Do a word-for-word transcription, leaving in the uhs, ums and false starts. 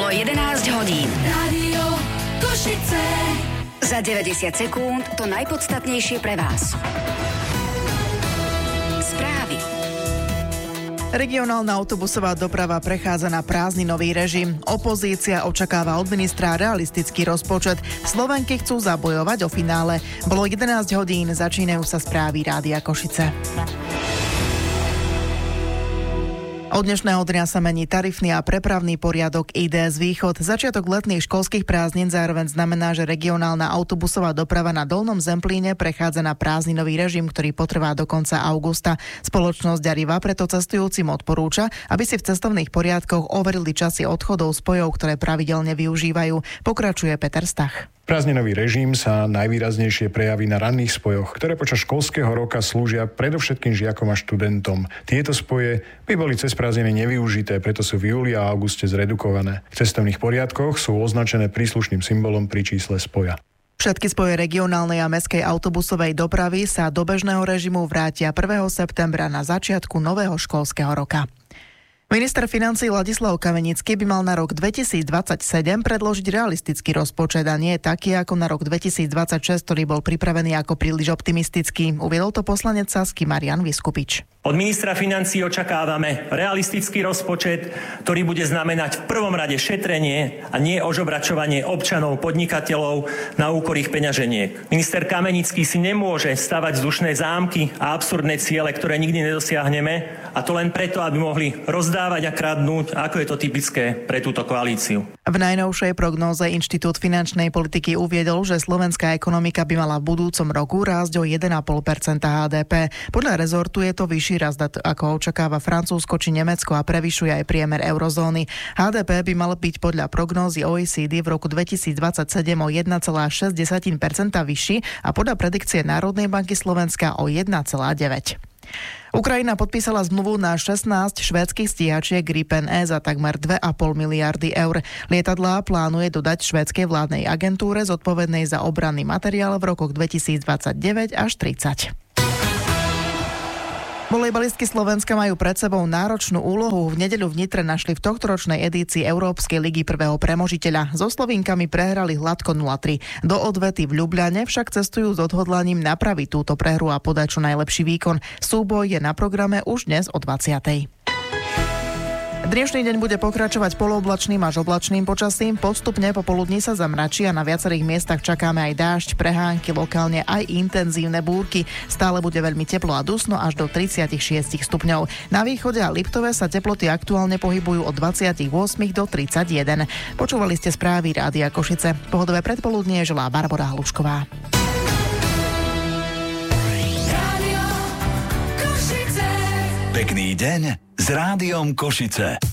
Bolo jedenásť hodín. Rádio Košice. Za deväťdesiat sekúnd to najpodstatnejšie pre vás. Správy. Regionálna autobusová doprava prechádza na prázdninový režim. Opozícia očakáva od ministra realistický rozpočet. Slovenky chcú zabojovať o finále. Bolo jedenásť hodín, začínajú sa správy Rádia Košice. Od dnešného dňa sa mení tarifný a prepravný poriadok í dé es Východ. Začiatok letných školských prázdnin zároveň znamená, že regionálna autobusová doprava na Dolnom Zemplíne prechádza na prázdninový režim, ktorý potrvá do konca augusta. Spoločnosť Arriva preto cestujúcim odporúča, aby si v cestovných poriadkoch overili časy odchodov spojov, ktoré pravidelne využívajú. Pokračuje Peter Stach. Prázdninový režim sa najvýraznejšie prejaví na ranných spojoch, ktoré počas školského roka slúžia predovšetkým žiakom a študentom. Tieto spoje by boli cez prázdniny nevyužité, preto sú v júli a auguste zredukované. V cestovných poriadkoch sú označené príslušným symbolom pri čísle spoja. Všetky spoje regionálnej a mestskej autobusovej dopravy sa do bežného režimu vrátia prvého septembra na začiatku nového školského roka. Minister financií Ladislav Kamenický by mal na rok dvetisícdvadsaťsedem predložiť realistický rozpočet a nie taký ako na rok dvetisícdvadsaťšesť, ktorý bol pripravený ako príliš optimistický. Uviedol to poslanec Sasky Marian Vyskupič. Od ministra financií očakávame realistický rozpočet, ktorý bude znamenať v prvom rade šetrenie a nie ožobračovanie občanov, podnikateľov na úkor ich peňaženiek. Minister Kamenický si nemôže stavať vzdušné zámky a absurdné ciele, ktoré nikdy nedosiahneme, a to len preto, aby mohli rozdávať a kradnúť, ako je to typické pre túto koalíciu. V najnovšej prognóze Inštitút finančnej politiky uviedol, že slovenská ekonomika by mala v budúcom roku rásť o jeden celá päť percenta há dé pé. Podľa rezortu je to vyšší rast, ako očakáva Francúzsko či Nemecko, a prevyšuje aj priemer eurozóny. há dé pé by mal byť podľa prognózy ó e cé dé v roku dvetisícdvadsaťsedem o jeden celá šesť percenta vyšší a podľa predikcie Národnej banky Slovenska o jeden celá deväť. Ukrajina podpísala zmluvu na šestnásť švédskych stíhačiek Gripen E za takmer dve a pol miliardy eur. Lietadlá plánuje dodať švédskej vládnej agentúre zodpovednej za obranný materiál v rokoch dvetisícdvadsaťdeväť až tridsať. Volejbalistky Slovenska majú pred sebou náročnú úlohu. V nedeľu v Nitre našli v tohtoročnej edícii Európskej ligy prvého premožiteľa. So Slovínkami prehrali hladko nula tri. Do odvety v Ľubľane však cestujú s odhodlaním napraviť túto prehru a podať čo najlepší výkon. Súboj je na programe už dnes o dvadsiatej. Dnešný deň bude pokračovať polooblačným až oblačným počasím. Postupne popoludní sa zamračí a na viacerých miestach čakáme aj dážď, prehánky, lokálne aj intenzívne búrky. Stále bude veľmi teplo a dusno až do tridsaťšesť stupňov. Na východe a Liptove sa teploty aktuálne pohybujú od dvadsaťosem do tridsaťjeden. Počúvali ste správy Rádia Košice. Pohodové predpoludnie želá Barbora Hlušková. Pekný deň s Rádiom Košice.